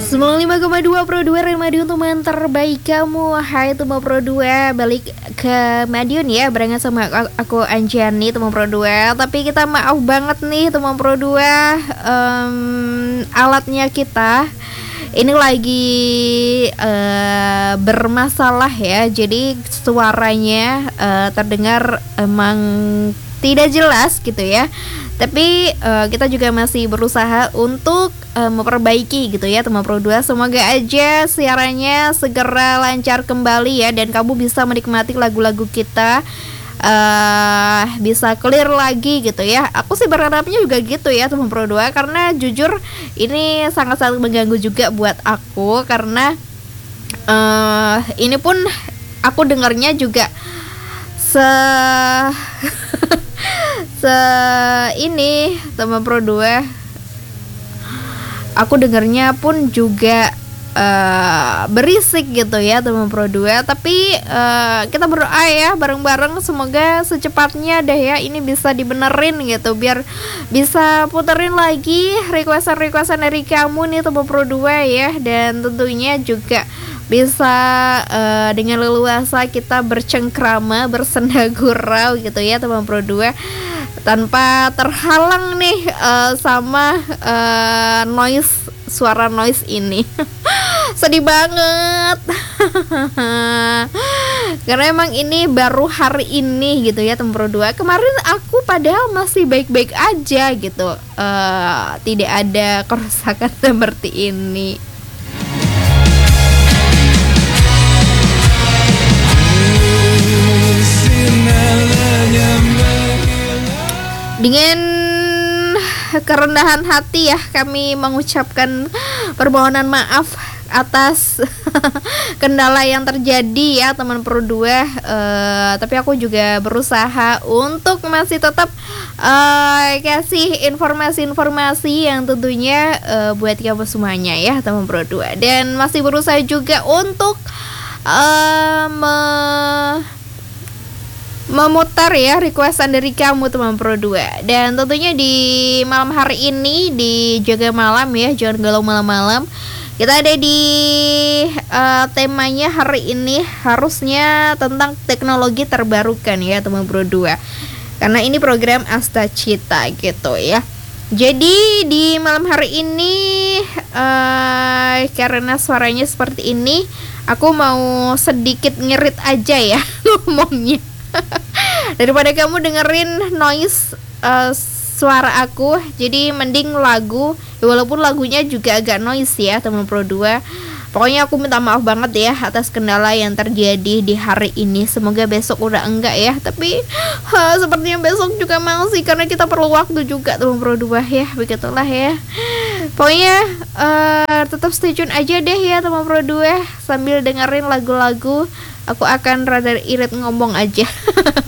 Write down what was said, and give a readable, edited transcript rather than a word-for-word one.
95,2 Pro 2 Madiun, teman terbaik kamu. Hai teman Pro 2, balik ke Madiun ya, barengan sama aku Anjani teman Pro 2. Tapi kita maaf banget nih teman Pro 2, alatnya kita ini lagi bermasalah ya. Jadi suaranya terdengar emang tidak jelas gitu ya. Tapi kita juga masih berusaha untuk memperbaiki gitu ya teman Pro 2. Semoga aja siarannya segera lancar kembali ya, dan kamu bisa menikmati lagu-lagu kita bisa clear lagi gitu ya. Aku sih berharapnya juga gitu ya teman Pro 2, karena jujur ini sangat-sangat mengganggu juga buat aku, karena ini pun aku dengarnya juga ini teman Pro 2, aku dengarnya pun juga berisik gitu ya teman Pro 2. Tapi kita berdoa ya bareng-bareng, semoga secepatnya deh ya ini bisa dibenerin gitu, biar bisa puterin lagi requestan dari kamu nih teman Pro 2 ya. Dan tentunya juga bisa dengan leluasa kita bercengkrama, bersenda gurau gitu ya teman Pro 2, tanpa terhalang nih sama suara noise ini. Sedih banget. Karena emang ini baru hari ini gitu ya teman Pro 2. Kemarin aku padahal masih baik-baik aja gitu, tidak ada kerusakan seperti ini. Dengan kerendahan hati ya kami mengucapkan permohonan maaf atas kendala yang terjadi ya teman Pro 2. Tapi aku juga berusaha untuk masih tetap kasih informasi-informasi yang tentunya buat kamu semuanya ya teman Pro 2. Dan masih berusaha juga untuk memutar ya requestan dari kamu teman Pro 2. Dan tentunya di malam hari ini di Jaga Malam ya, jangan galau malam-malam, kita ada di temanya hari ini harusnya tentang teknologi terbarukan ya teman Pro 2, karena ini program Asta Cita gitu ya. Jadi di malam hari ini karena suaranya seperti ini, aku mau sedikit ngerit aja ya ngomongnya. Daripada kamu dengerin noise suara aku, jadi mending lagu, walaupun lagunya juga agak noise ya teman Pro 2. Pokoknya aku minta maaf banget ya atas kendala yang terjadi di hari ini. Semoga besok udah enggak ya. Tapi sepertinya besok juga masih, karena kita perlu waktu juga teman Pro 2 ya. Begitulah ya. Pokoknya tetap stay tune aja deh ya teman Pro 2, sambil dengerin lagu-lagu. Aku akan rada irit ngomong aja.